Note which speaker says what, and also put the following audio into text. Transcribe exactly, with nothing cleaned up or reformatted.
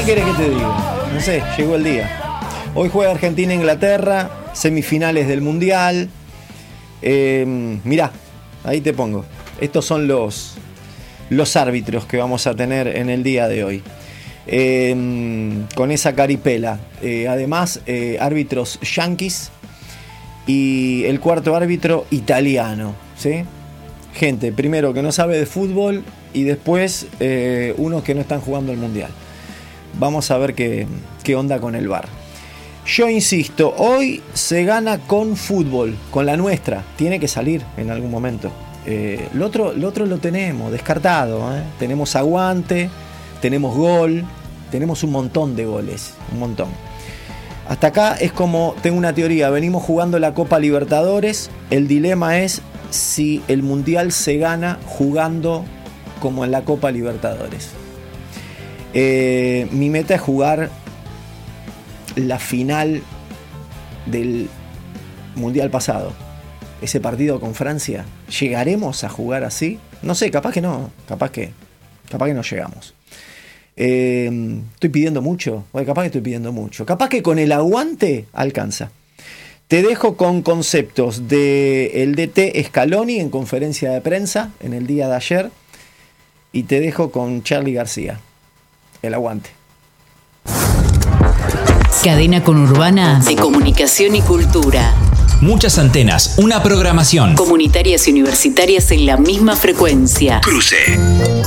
Speaker 1: querés que te diga? No sé, llegó el día. Hoy juega Argentina-Inglaterra, semifinales del Mundial. Eh, mirá, ahí te pongo. Estos son los, los árbitros que vamos a tener en el día de hoy. Eh, con esa caripela. Eh, además, eh, árbitros yanquis y el cuarto árbitro italiano, ¿sí? Gente, primero que no sabe de fútbol y después eh, unos que no están jugando el Mundial. Vamos a ver qué, qué onda con el V A R. Yo insisto, hoy se gana con fútbol, con la nuestra. Tiene que salir en algún momento. Eh, lo, otro, lo otro lo tenemos, descartado. ¿eh? Tenemos aguante, tenemos gol, tenemos un montón de goles, un montón. Hasta acá es como, tengo una teoría, venimos jugando la Copa Libertadores, el dilema es si el Mundial se gana jugando como en la Copa Libertadores. Eh, mi meta es jugar la final del Mundial pasado, ese partido con Francia. ¿Llegaremos a jugar así? No sé, capaz que no, capaz que, capaz que no llegamos. Eh, estoy pidiendo mucho, bueno, capaz que estoy pidiendo mucho, capaz que con el aguante alcanza. Te dejo con conceptos del D T Scaloni en conferencia de prensa en el día de ayer y te dejo con Charly García. El aguante.
Speaker 2: Cadena Conurbana de Comunicación y Cultura.
Speaker 3: Muchas antenas, una programación.
Speaker 2: Comunitarias y universitarias en la misma frecuencia.
Speaker 3: Cruce.